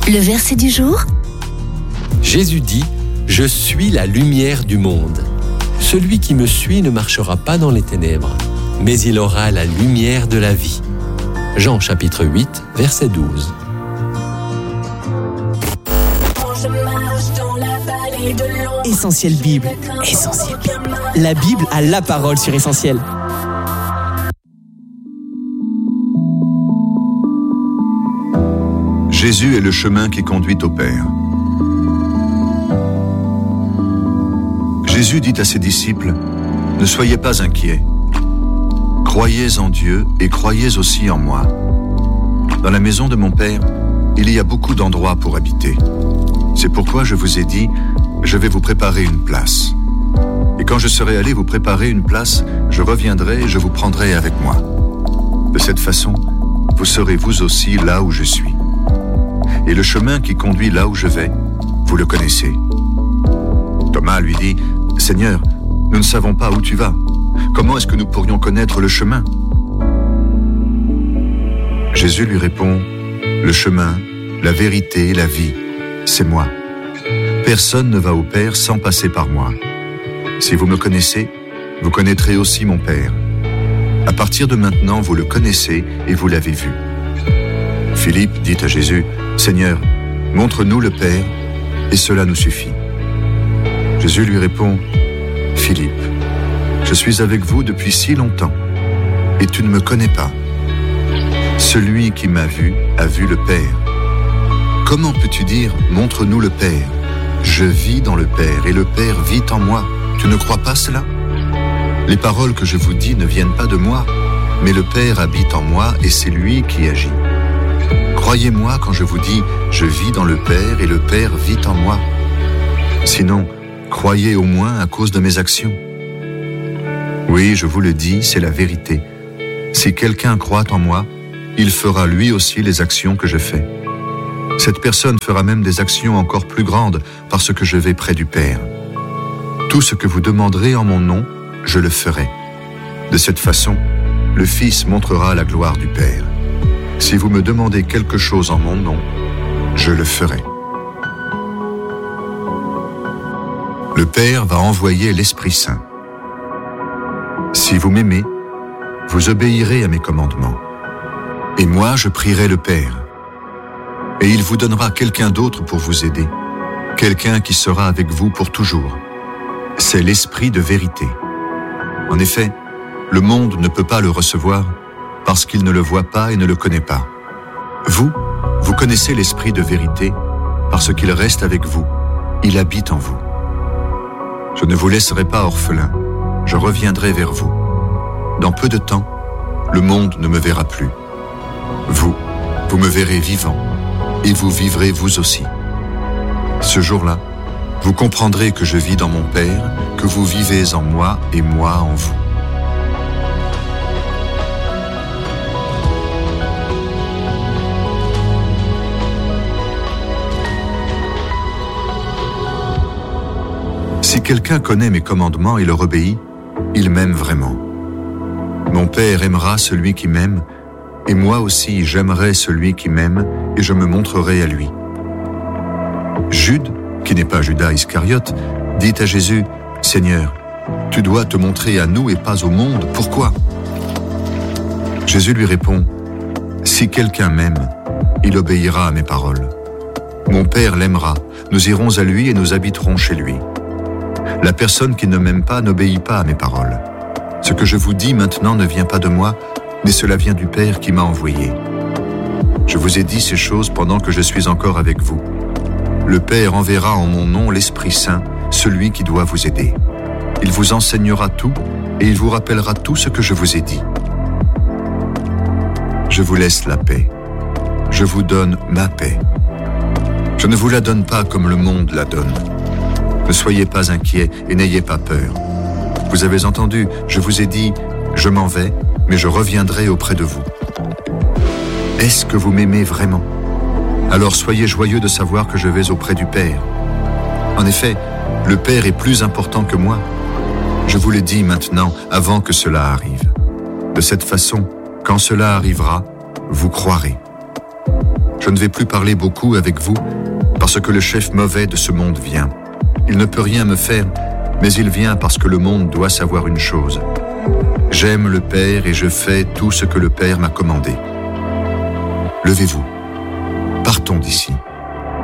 Le verset du jour. Jésus dit « Je suis la lumière du monde. Celui qui me suit ne marchera pas dans les ténèbres, mais il aura la lumière de la vie. » Jean chapitre 8, verset 12. Essentiel Bible. Essentiel Bible. La Bible a la parole sur Essentiel. Jésus est le chemin qui conduit au Père. Jésus dit à ses disciples, « Ne soyez pas inquiets. Croyez en Dieu et croyez aussi en moi. Dans la maison de mon Père, il y a beaucoup d'endroits pour habiter. C'est pourquoi je vous ai dit, je vais vous préparer une place. Et quand je serai allé vous préparer une place, je reviendrai et je vous prendrai avec moi. De cette façon, vous serez vous aussi là où je suis. Et le chemin qui conduit là où je vais, vous le connaissez. » Thomas lui dit, « Seigneur, nous ne savons pas où tu vas. Comment est-ce que nous pourrions connaître le chemin ?» Jésus lui répond, « Le chemin, la vérité, la vie, c'est moi. Personne ne va au Père sans passer par moi. Si vous me connaissez, vous connaîtrez aussi mon Père. À partir de maintenant, vous le connaissez et vous l'avez vu. » Philippe dit à Jésus, « Seigneur, montre-nous le Père, et cela nous suffit. » Jésus lui répond, « Philippe, je suis avec vous depuis si longtemps, et tu ne me connais pas. Celui qui m'a vu a vu le Père. Comment peux-tu dire, montre-nous le Père? Je vis dans le Père, et le Père vit en moi. Tu ne crois pas cela? Les paroles que je vous dis ne viennent pas de moi, mais le Père habite en moi, et c'est lui qui agit. Croyez-moi quand je vous dis, je vis dans le Père, et le Père vit en moi. Sinon, croyez au moins à cause de mes actions. Oui, je vous le dis, c'est la vérité. Si quelqu'un croit en moi, il fera lui aussi les actions que je fais. Cette personne fera même des actions encore plus grandes parce que je vais près du Père. Tout ce que vous demanderez en mon nom, je le ferai. De cette façon, le Fils montrera la gloire du Père. Si vous me demandez quelque chose en mon nom, je le ferai. Le Père va envoyer l'Esprit Saint. Si vous m'aimez, vous obéirez à mes commandements. Et moi, je prierai le Père. Et il vous donnera quelqu'un d'autre pour vous aider, quelqu'un qui sera avec vous pour toujours. C'est l'Esprit de vérité. En effet, le monde ne peut pas le recevoir parce qu'il ne le voit pas et ne le connaît pas. Vous connaissez l'Esprit de vérité parce qu'il reste avec vous, il habite en vous. Je ne vous laisserai pas orphelin, je reviendrai vers vous. Dans peu de temps, le monde ne me verra plus. Vous me verrez vivant, et vous vivrez vous aussi. Ce jour-là, vous comprendrez que je vis dans mon Père, que vous vivez en moi et moi en vous. Si quelqu'un connaît mes commandements et leur obéit, il m'aime vraiment. Mon Père aimera celui qui m'aime, et moi aussi j'aimerai celui qui m'aime, et je me montrerai à lui. Jude, qui n'est pas Judas Iscariote, dit à Jésus, « Seigneur, tu dois te montrer à nous et pas au monde, pourquoi ?» Jésus lui répond, « Si quelqu'un m'aime, il obéira à mes paroles. Mon Père l'aimera, nous irons à lui et nous habiterons chez lui. La personne qui ne m'aime pas n'obéit pas à mes paroles. Ce que je vous dis maintenant ne vient pas de moi, mais cela vient du Père qui m'a envoyé. Je vous ai dit ces choses pendant que je suis encore avec vous. Le Père enverra en mon nom l'Esprit Saint, celui qui doit vous aider. Il vous enseignera tout et il vous rappellera tout ce que je vous ai dit. Je vous laisse la paix. Je vous donne ma paix. Je ne vous la donne pas comme le monde la donne. Ne soyez pas inquiets et n'ayez pas peur. Vous avez entendu, je vous ai dit, je m'en vais, mais je reviendrai auprès de vous. Est-ce que vous m'aimez vraiment? Alors soyez joyeux de savoir que je vais auprès du Père. En effet, le Père est plus important que moi. Je vous le dis maintenant, avant que cela arrive. De cette façon, quand cela arrivera, vous croirez. Je ne vais plus parler beaucoup avec vous, parce que le chef mauvais de ce monde vient. Il ne peut rien me faire, mais il vient parce que le monde doit savoir une chose. J'aime le Père et je fais tout ce que le Père m'a commandé. Levez-vous, partons d'ici.